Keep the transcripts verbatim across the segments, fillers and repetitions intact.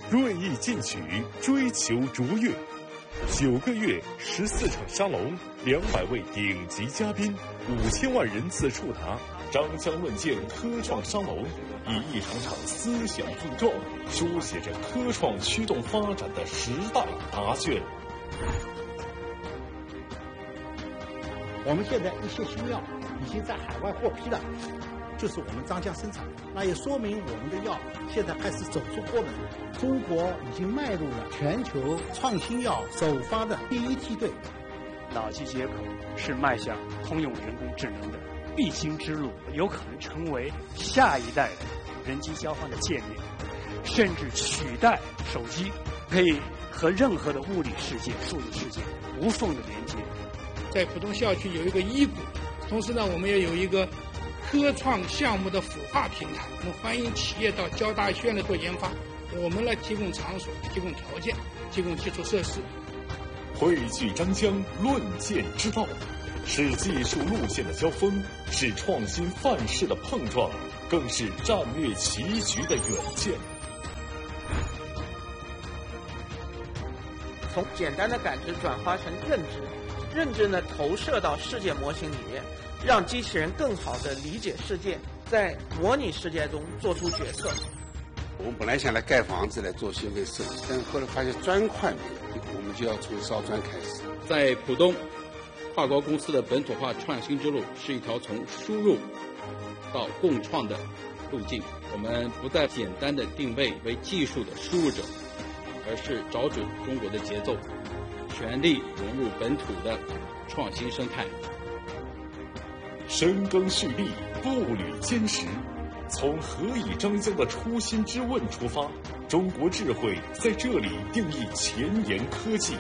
锐意进取，追求卓越。九个月，十四场沙龙，两百位顶级嘉宾，五千万人次触达。张江论剑科创沙龙，以一场场思想碰撞，书写着科创驱动发展的时代答卷。 我们现在一些新药已经在海外获批了，就是我们张江生产，那也说明我们的药现在开始走出国门。中国已经迈入了全球创新药首发的第一梯队。 脑机接口是迈向通用人工智能的必经之路，有可能成为下一代的人机交换的界面，甚至取代手机，可以和任何的物理世界、数字世界无缝的连接。 在浦东校区有一个医谷，同时呢，我们也有一个科创项目的孵化平台，我们欢迎企业到交大医院来做研发，我们来提供场所、提供条件、提供基础设施。 汇聚张江论剑之道，是技术路线的交锋，是创新范式的碰撞，更是战略棋局的远见。 从简单的感知转化成认知，认知呢投射到世界模型里面，让机器人更好地理解世界，在模拟世界中做出决策。 我们本来想来盖房子来做消费设计，但后来发现砖块没有，我们就要从烧砖开始。 在浦东，跨国公司的本土化创新之路是一条从输入到共创的路径。我们不再简单的定位为技术的输入者，而是找准中国的节奏，全力融入本土的创新生态。 深耕蓄力，步履坚实。从何以张江的初心之问出发，中国智慧在这里定义前沿科技。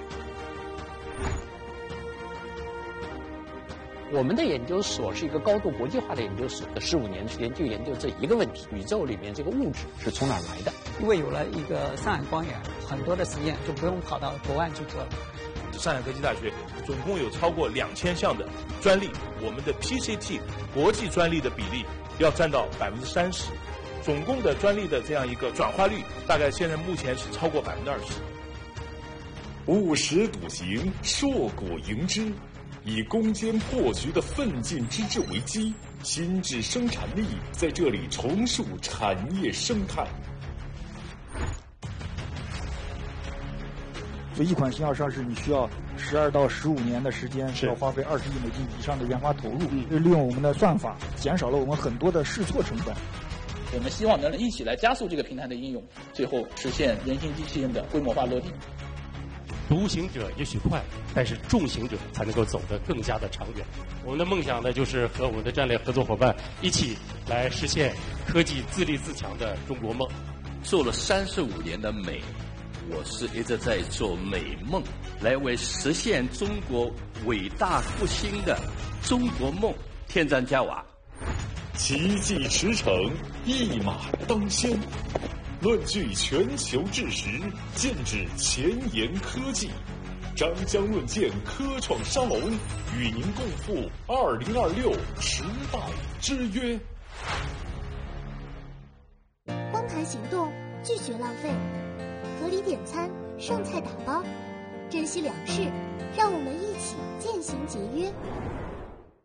我们的研究所是一个高度国际化的研究所，十五年时间就研究这一个问题：宇宙里面这个物质是从哪儿来的？ 因为有了一个上海光源，很多的实验就不用跑到国外去做了。 上海科技大学总共有超过两千项的专利，我们的 P C T 国际专利的比例要占到百分之三十，总共的专利的这样一个转化率，大概现在目前是超过百分之二十。 务实笃行，硕果迎之，以攻坚破局的奋进之志为基，新质生产力在这里重塑产业生态。 所以一款新药上市，你需要十二到十五年的时间，需要花费二十亿美金以上的研发投入。嗯，利用我们的算法，减少了我们很多的试错成本。 我们希望能一起来加速这个平台的应用，最后实现人形机器人的规模化落地。 独行者也许快，但是众行者才能够走得更加的长远。我们的梦想呢，就是和我们的战略合作伙伴一起来实现科技自立自强的中国梦。 做了三十五年的美，我是一直在做美梦，来为实现中国伟大复兴的中国梦添砖加瓦。 奇迹驰骋，一马当先，论据全球智识，剑指前沿科技。张江论剑科创沙龙，与您共赴二零二六时代之约。 光盘行动，拒绝浪费，合理点餐，剩菜打包，珍惜粮食，让我们一起渐行节约。